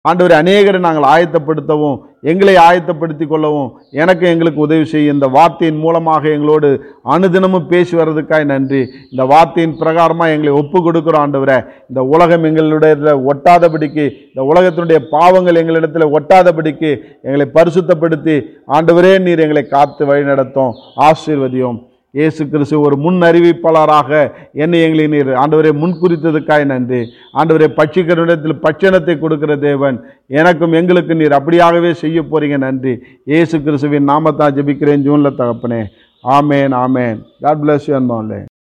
ஆண்டவரே, அநேகரை நாங்கள் ஆயத்தப்படுத்தவும், எங்களை ஆயத்தப்படுத்தி கொள்ளவும் எங்களுக்கு உதவி செய்ய இந்த வார்த்தையின் மூலமாக எங்களோடு அனுதினமும் பேசி வர்றதுக்காய் நன்றி. இந்த வார்த்தையின் பிரகாரமாக எங்களை ஒப்பு கொடுக்குறோம் ஆண்டவரே. இந்த உலகம் எங்களுடைய ஒட்டாதபடிக்கு, இந்த உலகத்தினுடைய பாவங்கள் எங்களிடத்தில் ஒட்டாதபடிக்கு எங்களை பரிசுத்தப்படுத்தி ஆண்டவரே நீர் எங்களை காத்து வழி நடத்தும், ஆசீர்வதியும். இயேசு கிறிஸ்து ஒரு முன் அறிவிப்பாளராக எங்களை நீர் ஆண்டவரே முன்குறித்ததுக்காய் நன்றி. ஆண்டவரே, பட்சிக்கிறவனிடத்தில் பட்சணத்தை கொடுக்கிற தேவன், எனக்கும் எங்களுக்கு நீர் அப்படியாகவே செய்ய போறீங்க. நன்றி. இயேசு கிறிஸ்துவின் நாமத்தான் ஜெபிக்கிறேன் ஜீவனுள்ள தகப்பனே. ஆமேன், ஆமேன். God bless you அன்பானே.